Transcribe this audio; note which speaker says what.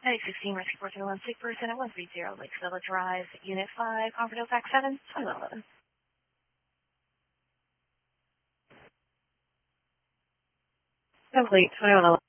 Speaker 1: Medic 16, Rescue 431, sick person at 130 Lake Villa Drive, Unit 5, Concord Fax 7, 2111.
Speaker 2: Complete, 2111.